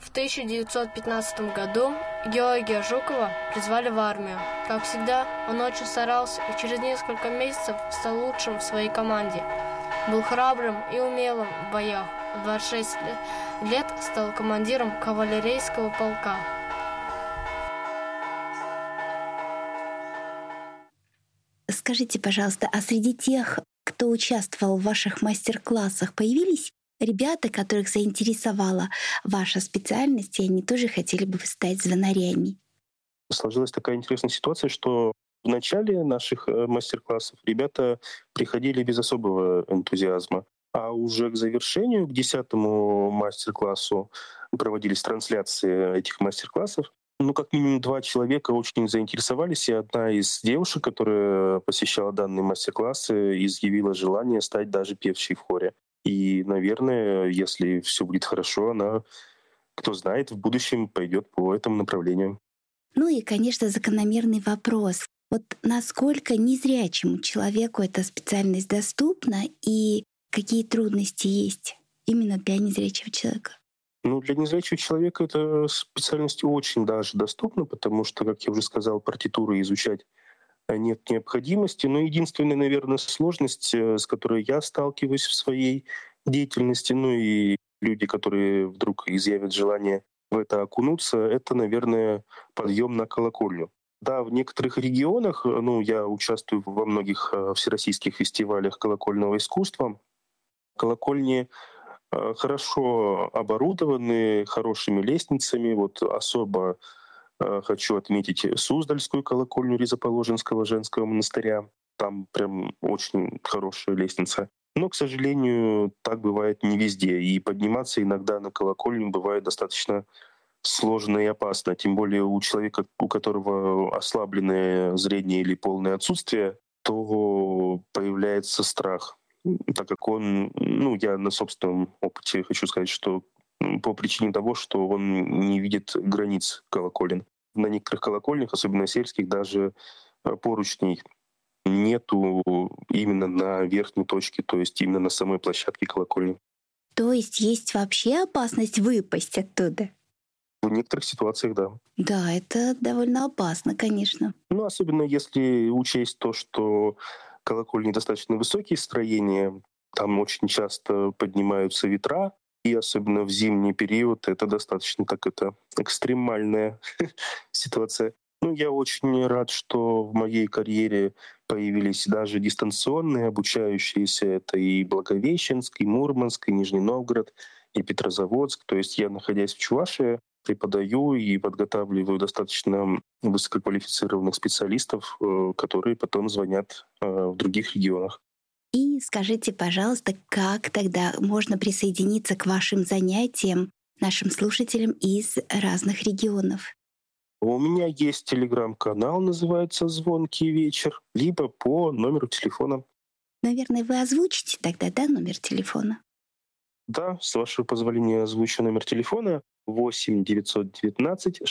В 1915 году Георгия Жукова призвали в армию. Как всегда, он очень старался и через несколько месяцев стал лучшим в своей команде. Был храбрым и умелым в боях. В 26 лет стал командиром кавалерийского полка. Скажите, пожалуйста, а среди тех, кто участвовал в ваших мастер-классах, появились ребята, которых заинтересовала ваша специальность, и они тоже хотели бы стать звонарями? Сложилась такая интересная ситуация, что в начале наших мастер-классов ребята приходили без особого энтузиазма, а уже к завершению, к 10-му мастер-классу проводились трансляции этих мастер-классов. Как минимум 2 человека очень заинтересовались, и одна из девушек, которая посещала данные мастер-классы, изъявила желание стать даже певчей в хоре. И, наверное, если все будет хорошо, она, кто знает, в будущем пойдет по этому направлению. И, конечно, закономерный вопрос. Вот насколько незрячему человеку эта специальность доступна и какие трудности есть именно для незрячего человека? Для незрячего человека эта специальность очень даже доступна, потому что, как я уже сказал, партитуры изучать нет необходимости. Но единственная, наверное, сложность, с которой я сталкиваюсь в своей деятельности, и люди, которые вдруг изъявят желание в это окунуться, это, наверное, подъем на колокольню. Да, в некоторых регионах, я участвую во многих всероссийских фестивалях колокольного искусства, колокольни хорошо оборудованы, хорошими лестницами. Особо хочу отметить Суздальскую колокольню Ризоположенского женского монастыря. Там прям очень хорошая лестница. Но, к сожалению, так бывает не везде. И подниматься иногда на колокольню бывает достаточно сложно и опасно. Тем более у человека, у которого ослабленное зрение или полное отсутствие, то появляется страх. Так как он, я на собственном опыте хочу сказать, что по причине того, что он не видит границ колоколен. На некоторых колокольнях, особенно сельских, даже поручней нету именно на верхней точке, то есть именно на самой площадке колокольни. То есть есть вообще опасность выпасть оттуда? В некоторых ситуациях, да. Да, это довольно опасно, конечно. Особенно если учесть то, что колокольни достаточно высокие строения, там очень часто поднимаются ветра, и особенно в зимний период это достаточно экстремальная ситуация. Я очень рад, что в моей карьере появились даже дистанционные обучающиеся. Это и Благовещенск, и Мурманск, и Нижний Новгород, и Петрозаводск. То есть я, находясь в Чувашии, преподаю и подготавливаю достаточно высококвалифицированных специалистов, которые потом звонят в других регионах. И скажите, пожалуйста, как тогда можно присоединиться к вашим занятиям нашим слушателям из разных регионов? У меня есть телеграм-канал, называется «Звонкий вечер», либо по номеру телефона. Наверное, вы озвучите тогда, да, номер телефона? Да, с вашего позволения озвучу номер телефона 8 919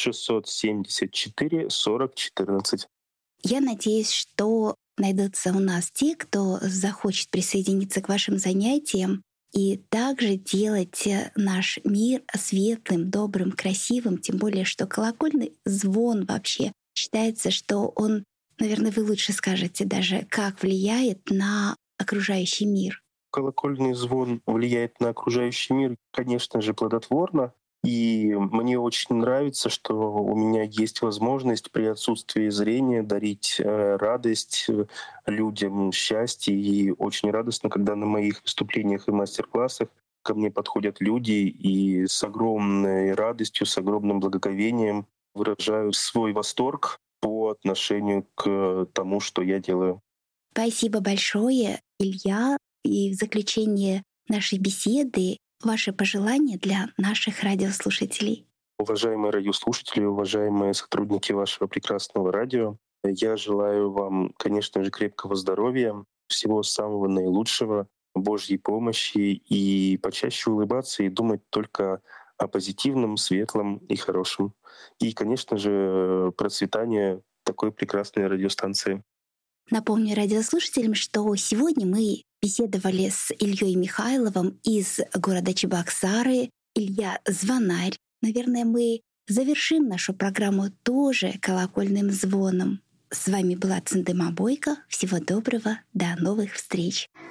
674 40 14. Я надеюсь, что найдутся у нас те, кто захочет присоединиться к вашим занятиям и также делать наш мир светлым, добрым, красивым, тем более, что колокольный звон вообще считается, что он, наверное, вы лучше скажете даже, как влияет на окружающий мир. Колокольный звон влияет на окружающий мир, конечно же, плодотворно. И мне очень нравится, что у меня есть возможность при отсутствии зрения дарить радость людям, счастье. И очень радостно, когда на моих выступлениях и мастер-классах ко мне подходят люди и с огромной радостью, с огромным благоговением выражают свой восторг по отношению к тому, что я делаю. Спасибо большое, Илья. И в заключение нашей беседы ваши пожелания для наших радиослушателей. Уважаемые радиослушатели, уважаемые сотрудники вашего прекрасного радио, я желаю вам, конечно же, крепкого здоровья, всего самого наилучшего, Божьей помощи и почаще улыбаться и думать только о позитивном, светлом и хорошем. И, конечно же, процветания такой прекрасной радиостанции. Напомню радиослушателям, что сегодня мы беседовали с Ильей Михайловым из города Чебоксары. Илья — звонарь, наверное, мы завершим нашу программу тоже колокольным звоном. С вами была Цендема Бойко. Всего доброго, до новых встреч!